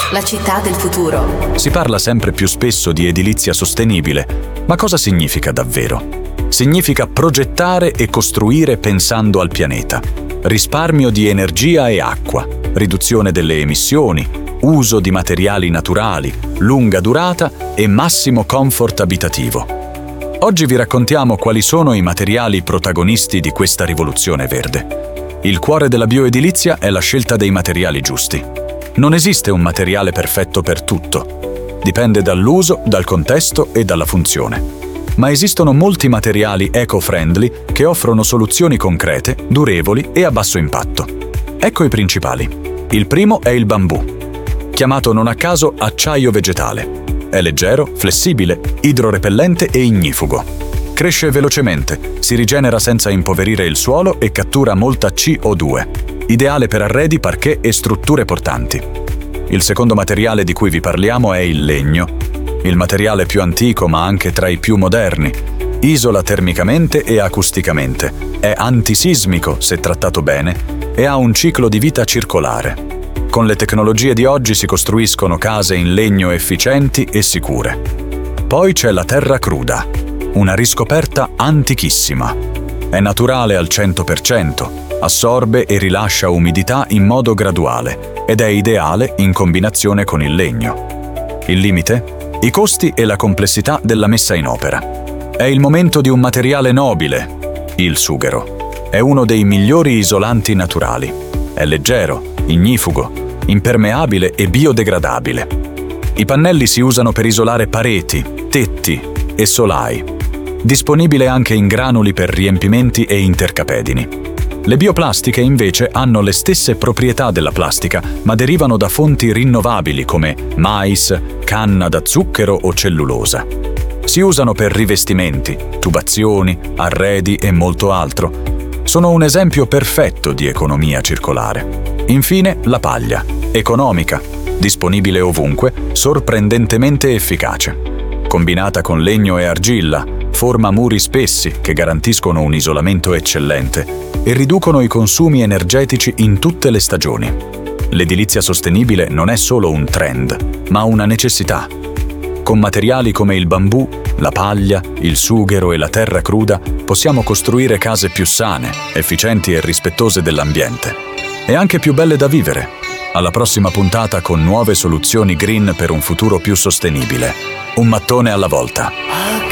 la città del futuro. Si parla sempre più spesso di edilizia sostenibile, ma cosa significa davvero? Significa progettare e costruire pensando al pianeta. Risparmio di energia e acqua, riduzione delle emissioni, uso di materiali naturali, lunga durata e massimo comfort abitativo. Oggi vi raccontiamo quali sono i materiali protagonisti di questa rivoluzione verde. Il cuore della bioedilizia è la scelta dei materiali giusti. Non esiste un materiale perfetto per tutto. Dipende dall'uso, dal contesto e dalla funzione. Ma esistono molti materiali eco-friendly che offrono soluzioni concrete, durevoli e a basso impatto. Ecco i principali. Il primo è il bambù, chiamato non a caso acciaio vegetale. È leggero, flessibile, idrorepellente e ignifugo. Cresce velocemente, si rigenera senza impoverire il suolo e cattura molta CO2. Ideale per arredi, parquet e strutture portanti. Il secondo materiale di cui vi parliamo è il legno. Il materiale più antico ma anche tra i più moderni. Isola termicamente e acusticamente. È antisismico se trattato bene e ha un ciclo di vita circolare. Con le tecnologie di oggi si costruiscono case in legno efficienti e sicure. Poi c'è la terra cruda, una riscoperta antichissima. È naturale al 100%. Assorbe e rilascia umidità in modo graduale ed è ideale in combinazione con il legno. Il limite? I costi e la complessità della messa in opera. È il momento di un materiale nobile, il sughero. È uno dei migliori isolanti naturali. È leggero, ignifugo, impermeabile e biodegradabile. I pannelli si usano per isolare pareti, tetti e solai. Disponibile anche in granuli per riempimenti e intercapedini. Le bioplastiche invece hanno le stesse proprietà della plastica, ma derivano da fonti rinnovabili come mais, canna da zucchero o cellulosa. Si usano per rivestimenti, tubazioni, arredi e molto altro. Sono un esempio perfetto di economia circolare. Infine, la paglia, economica, disponibile ovunque, sorprendentemente efficace. Combinata con legno e argilla, forma muri spessi che garantiscono un isolamento eccellente e riducono i consumi energetici in tutte le stagioni. L'edilizia sostenibile non è solo un trend, ma una necessità. Con materiali come il bambù, la paglia, il sughero e la terra cruda possiamo costruire case più sane, efficienti e rispettose dell'ambiente. E anche più belle da vivere. Alla prossima puntata con nuove soluzioni green per un futuro più sostenibile. Un mattone alla volta.